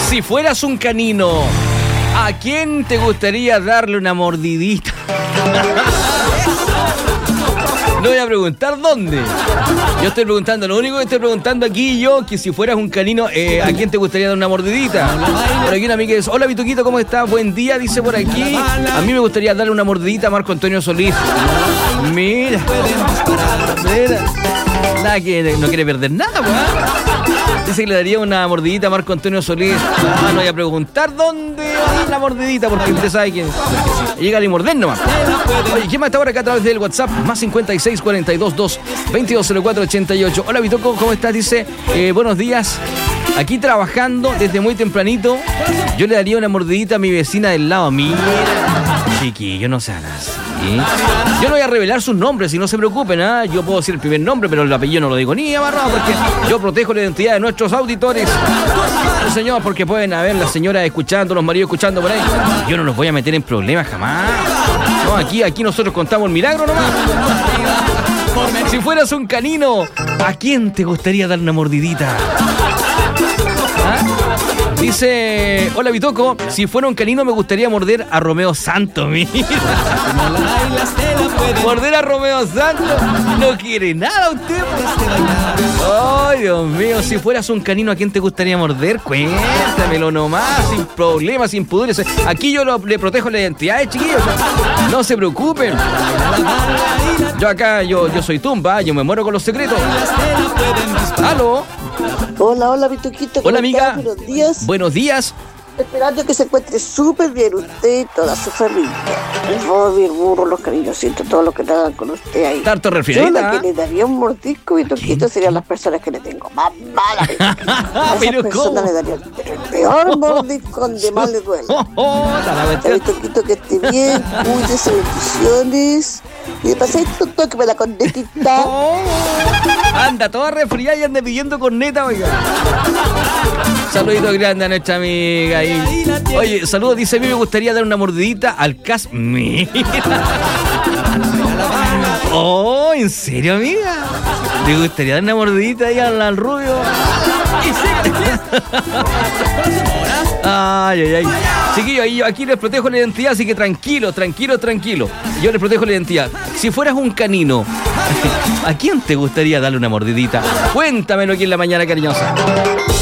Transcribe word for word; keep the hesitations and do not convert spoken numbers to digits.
Si fueras un canino, ¿a quién te gustaría darle una mordidita? No voy a preguntar dónde. Yo estoy preguntando, lo único que estoy preguntando aquí yo, que si fueras un canino, eh, ¿a quién te gustaría dar una mordidita? Por aquí una amiga dice, hola Vituquito, ¿cómo estás? Buen día, dice por aquí. A mí me gustaría darle una mordidita a Marco Antonio Solís. Mira. Mira. Nada que no quiere perder nada, pues. Dice que le daría una mordidita a Marco Antonio Solís. Ah, no voy a preguntar dónde va la mordidita, porque usted sabe que llega a morder nomás. Oye, ¿quién más está ahora acá a través del WhatsApp? Más cincuenta y seis, cuarenta y dos, dos, veintidós, cero cuatro, ochenta y ocho. Hola, Vitoco, ¿cómo estás? Dice, eh, buenos días. Aquí trabajando desde muy tempranito. Yo le daría una mordidita a mi vecina del lado. Mira, chiquillo, no sean así. Yo no voy a revelar sus nombres, si no se preocupen, ¿eh? Yo puedo decir el primer nombre, pero el apellido no lo digo ni amarrado, porque yo protejo la identidad de nuestros auditores. No, señor, porque pueden haber las señoras escuchando, los maridos escuchando por ahí. Yo no los voy a meter en problemas jamás. No, aquí, aquí nosotros contamos el milagro nomás. Si fueras un canino, ¿a quién te gustaría dar una mordidita? ¿Ah? Dice, hola Vitoco, si fuera un canino me gustaría morder a Romeo Santos, mira. Morder a Romeo Santos, no quiere nada usted. Ay, Dios mío, si fueras un canino, ¿a quién te gustaría morder? Cuéntamelo nomás, sin problemas, sin pudores. Aquí yo lo, le protejo la identidad, chiquillos. No se preocupen. Yo acá, yo, yo soy tumba, yo me muero con los secretos. ¿Aló? Hola, hola, Vituquito. Hola, amiga. Buenos días. Buenos días. Esperando que se encuentre súper bien usted y toda su familia. El Bobby, el burro, los cariñositos, todo lo que hagan con usted ahí. Tarto Yo refrigerita. la que le daría un mordisco, Vituquito, serían las personas que le tengo más malas. A esas Pero personas ¿cómo? le daría el peor mordisco donde más le duele. Oh, oh, la cuestión. Vituquito, que esté bien, cuídese, bendiciones. Y de pasadito, tóqueme la cornetita. Oh, anda toda resfriada y anda pidiendo corneta, oiga. Saludito grande a nuestra amiga ahí. Oye, saludos, dice, a mí me gustaría dar una mordidita al cas... Mira. Oh, ¿en serio, amiga? ¿Te gustaría dar una mordidita ahí al, al rubio? Ay, ay, ay. Chiquillos, yo aquí les protejo la identidad, así que tranquilo, tranquilo, tranquilo. Yo les protejo la identidad. Si fueras un canino, ¿a quién te gustaría darle una mordidita? Cuéntamelo aquí en la mañana, cariñosa.